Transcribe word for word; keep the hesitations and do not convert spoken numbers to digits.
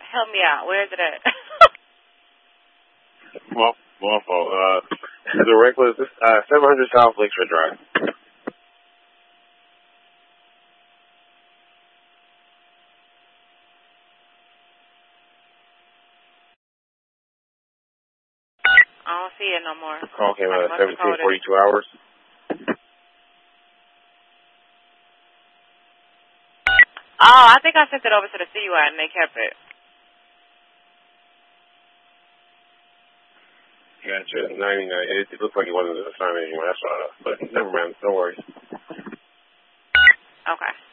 Help me out. Where is it at? my, my fault. Uh, the reckless, uh, seven hundred South Lakeshore Drive. I don't see it no more. The call came out at seventeen forty-two hours. Oh, I think I sent it over to the C U I and they kept it. Gotcha. ninety-nine. It, it looked like it wasn't assigned anyway. That's all. But never mind. No worries. Okay.